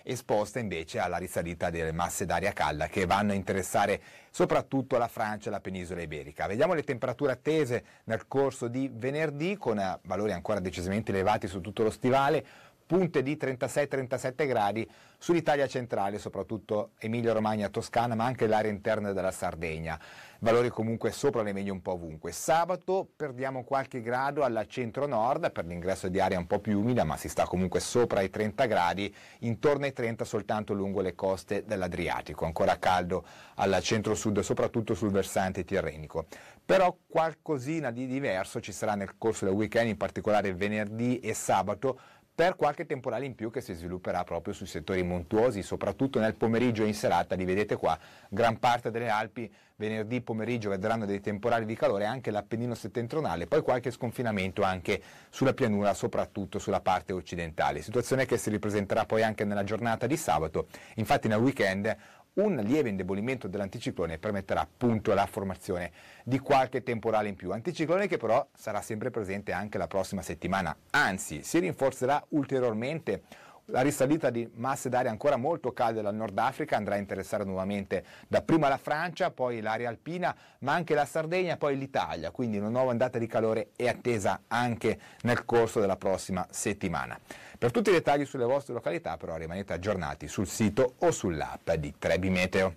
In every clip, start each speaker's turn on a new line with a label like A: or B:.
A: esposta invece alla risalita delle masse d'aria calda che vanno a interessare soprattutto la Francia e la penisola iberica. Vediamo le temperature attese nel corso di venerdì con valori ancora decisamente elevati su tutto lo stivale, punte di 36-37 gradi sull'Italia centrale, soprattutto Emilia-Romagna, Toscana, ma anche l'area interna della Sardegna. Valori comunque sopra le medie un po' ovunque. Sabato perdiamo qualche grado alla centro-nord per l'ingresso di aria un po' più umida, ma si sta comunque sopra i 30 gradi, intorno ai 30 soltanto lungo le coste dell'Adriatico. Ancora caldo al centro-sud, soprattutto sul versante tirrenico. Però qualcosina di diverso ci sarà nel corso del weekend, in particolare venerdì e sabato, per qualche temporale in più che si svilupperà proprio sui settori montuosi, soprattutto nel pomeriggio e in serata. Li vedete qua, gran parte delle Alpi venerdì pomeriggio vedranno dei temporali di calore, anche l'Appennino settentrionale, poi qualche sconfinamento anche sulla pianura, soprattutto sulla parte occidentale. Situazione che si ripresenterà poi anche nella giornata di sabato. Infatti nel weekend un lieve indebolimento dell'anticiclone permetterà appunto la formazione di qualche temporale in più. Anticiclone che però sarà sempre presente anche la prossima settimana, anzi si rinforzerà ulteriormente. La risalita di masse d'aria ancora molto calde dal Nord Africa andrà a interessare nuovamente dapprima la Francia, poi l'area alpina, ma anche la Sardegna e poi l'Italia, quindi una nuova ondata di calore è attesa anche nel corso della prossima settimana. Per tutti i dettagli sulle vostre località però rimanete aggiornati sul sito o sull'app di Trebi Meteo.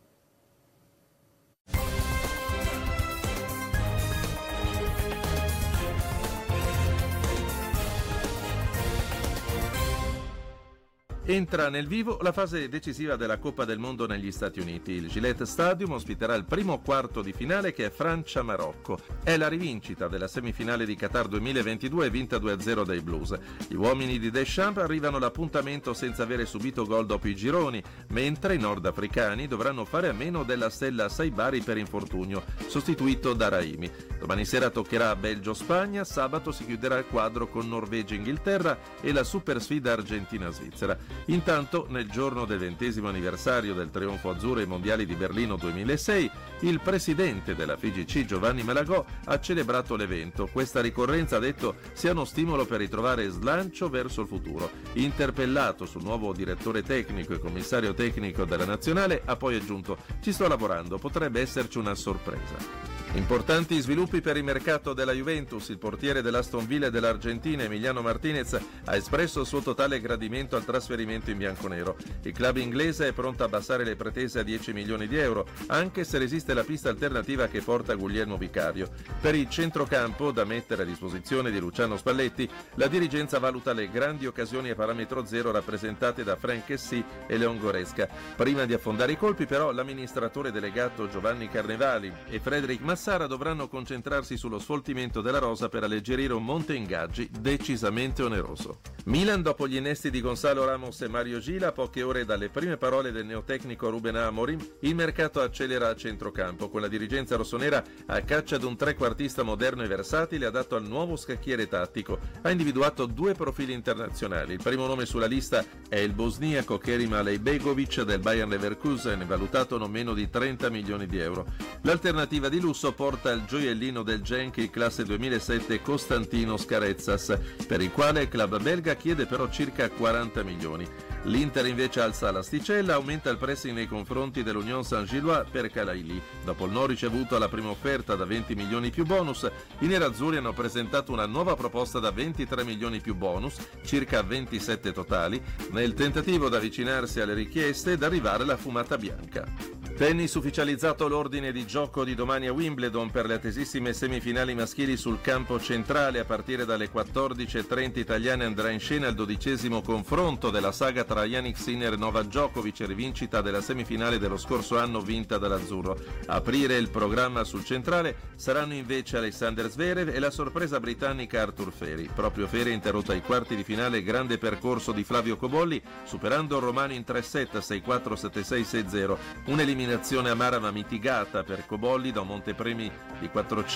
B: Entra nel vivo la fase decisiva della Coppa del Mondo negli Stati Uniti. Il Gillette Stadium ospiterà il primo quarto di finale che è Francia-Marocco. È la rivincita della semifinale di Qatar 2022 vinta 2-0 dai Blues. Gli uomini di Deschamps arrivano all'appuntamento senza avere subito gol dopo i gironi, mentre i nordafricani dovranno fare a meno della stella Saibari per infortunio, sostituito da Raimi. Domani sera toccherà Belgio-Spagna, sabato si chiuderà il quadro con Norvegia-Inghilterra e la super sfida Argentina-Svizzera. Intanto, nel giorno del 20° anniversario del trionfo azzurro ai mondiali di Berlino 2006, il presidente della FIGC Giovanni Malagò ha celebrato l'evento. Questa ricorrenza, ha detto, sia uno stimolo per ritrovare slancio verso il futuro. Interpellato sul nuovo direttore tecnico e commissario tecnico della nazionale, ha poi aggiunto: ci sto lavorando, potrebbe esserci una sorpresa. Importanti sviluppi per il mercato della Juventus. Il portiere dell'Aston Villa e dell'Argentina, Emiliano Martinez, ha espresso il suo totale gradimento al trasferimento in bianconero. Il club inglese è pronto a abbassare le pretese a 10 milioni di euro, anche se resiste la pista alternativa che porta Guglielmo Vicario. Per il centrocampo, da mettere a disposizione di Luciano Spalletti, la dirigenza valuta le grandi occasioni a parametro zero rappresentate da Frank Kessy e Leon Goretzka. Prima di affondare i colpi, però, l'amministratore delegato Giovanni Carnevali e Frederic Massara dovranno concentrarsi sullo sfoltimento della rosa per alleggerire un monte ingaggi decisamente oneroso. Milan, dopo gli innesti di Gonzalo Ramos e Mario Gila, a poche ore dalle prime parole del neotecnico Ruben Amorim, il mercato accelera a centrocampo, con la dirigenza rossonera a caccia di un trequartista moderno e versatile adatto al nuovo scacchiere tattico. Ha individuato 2 profili internazionali. Il primo nome sulla lista è il bosniaco Kerim Alejbegovic del Bayer Leverkusen, valutato non meno di 30 milioni di euro. L'alternativa di lusso porta il gioiellino del Genk, classe 2007, Costantino Scarezzas, per il quale il club belga chiede però circa 40 milioni. L'Inter invece alza l'asticella, aumenta il pressing nei confronti dell'Union Saint-Gilloise per Kalaili. Dopo il no ricevuto alla prima offerta da 20 milioni più bonus, i nerazzurri hanno presentato una nuova proposta da 23 milioni più bonus, circa 27 totali, nel tentativo di avvicinarsi alle richieste ed arrivare alla fumata bianca. Tennis, ufficializzato l'ordine di gioco di domani a Wimbledon per le attesissime semifinali maschili sul campo centrale. A partire dalle 14:30 italiane andrà in scena il 12° confronto della saga tra Jannik Sinner e Novak Djokovic, rivincita della semifinale dello scorso anno vinta dall'azzurro. Aprire il programma sul centrale saranno invece Alexander Zverev e la sorpresa britannica Arthur Feri. Proprio Feri ha interrotto ai quarti di finale il grande percorso di Flavio Cobolli, superando il romano in 3-7, 6-4, 7-6, 6-0. Un'eliminazione amara ma mitigata per Cobolli da un montepremi di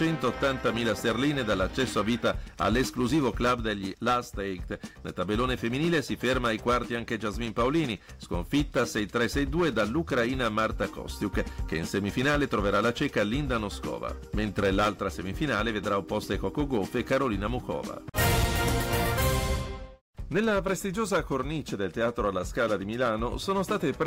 B: 480.000 sterline e dall'accesso a vita all'esclusivo club degli Last Eight. Nel tabellone femminile si ferma ai quarti anche Jasmine Paolini, sconfitta 6-3, 6-2 dall'ucraina Marta Kostiuk, che in semifinale troverà la ceca Linda Noskova, mentre l'altra semifinale vedrà opposte Coco Gauff e Carolina Mukova. Nella prestigiosa cornice del Teatro alla Scala di Milano sono state